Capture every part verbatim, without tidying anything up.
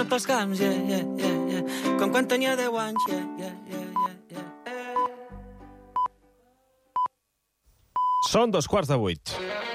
pels camps, yeah, yeah, yeah, yeah. Com quan tenia deu anys, yeah, yeah, yeah, yeah, yeah. Són dos quarts de vuit.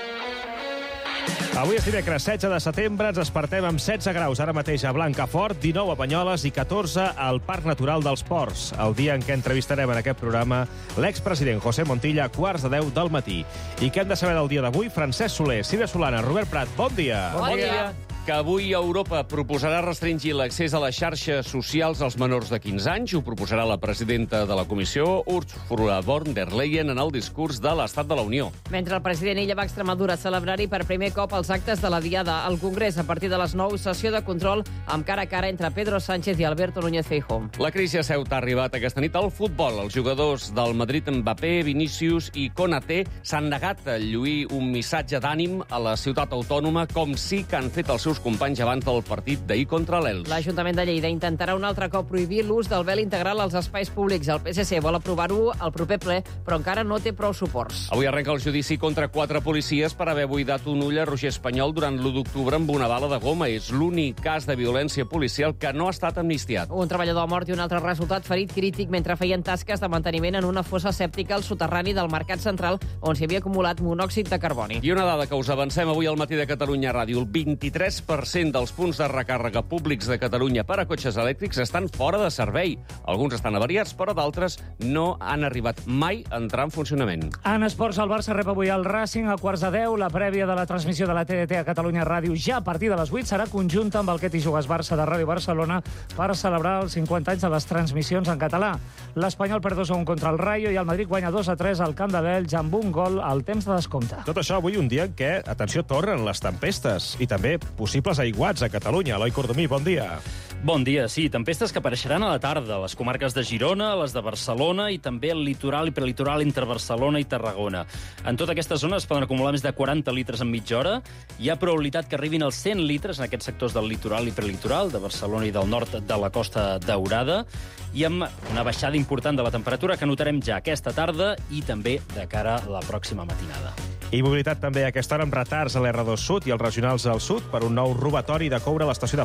Avui és dimecres setze de setembre, ens despertem amb setze graus ara mateix a Blancafort, dinou a Banyoles i catorze al Parc Natural dels Ports. El dia en què entrevistarem en aquest programa l'expresident José Montilla a quarts de deu del matí. I què hem de saber del dia d'avui? Francesc Soler, Sílvia Solana, Robert Prat, bon dia. Bon, bon dia. Que avui Europa proposarà restringir l'accés a les xarxes socials als menors de quinze anys. Ho proposarà la presidenta de la Comissió, Ursula von der Leyen, en el discurs de l'Estat de la Unió. Mentre el president ella va a Extremadura a celebrar-hi per primer cop els actes de la Diada al Congrés a partir de les nou, sessió de control amb cara a cara entre Pedro Sánchez i Alberto Núñez Feijóo. La crisi a Ceuta ha arribat aquesta nit al futbol. Els jugadors del Madrid, Mbappé, Vinícius i Konaté, s'han negat a lluir un missatge d'ànim a la ciutat autònoma, com sí que han fet els seus companys abans del partit d'ahir contra l'Elx. L'Ajuntament de Lleida intentarà un altre cop prohibir l'ús del vel integral als espais públics. El P S C vol aprovar-ho al proper ple, però encara no té prou suports. Avui arrenca el judici contra quatre policies per haver buidat un ull a Roger Espanyol durant l'u d'octubre amb una bala de goma. És l'únic cas de violència policial que no ha estat amnistiat. Un treballador mort i un altre resultat ferit crític mentre feien tasques de manteniment en una fossa sèptica al soterrani del Mercat Central, on s'hi havia acumulat monòxid de carboni. I una dada que us avancem avui al matí de Catalunya Ràdio. El vint-i-tres per cent dels punts de recàrrega públics de Catalunya per a cotxes elèctrics estan fora de servei. Alguns estan avariats, però d'altres no han arribat mai a entrar en funcionament. En esports, el Barça rep avui el Racing a quarts de deu. La prèvia de la transmissió de la T D T a Catalunya Ràdio ja a partir de les vuit serà conjunta amb el Que t'hi jugues Barça de Ràdio Barcelona per celebrar els cinquanta anys de les transmissions en català. L'Espanyol perd dos a un contra el Rayo i el Madrid guanya dos a tres al camp de l'Elx amb un gol al temps de descompte. Tot això avui un dia en què, atenció, tornen les tempestes i també possibles aiguats a Catalunya. Eloi Cordomí, bon dia. Bon dia, sí, tempestes que apareixeran a la tarda a les comarques de Girona, les de Barcelona i també el litoral i prelitoral entre Barcelona i Tarragona. En tota aquesta zona es poden acumular més de quaranta litres en mitja hora. Hi ha probabilitat que arribin als cent litres en aquests sectors del litoral i prelitoral, de Barcelona i del nord de la Costa Daurada, i amb una baixada important de la temperatura que notarem ja aquesta tarda i també de cara a la pròxima matinada. I mobilitat també a aquesta hora amb retards a l'R dos Sud i els regionals al sud per un nou robatori de coure a l'estació de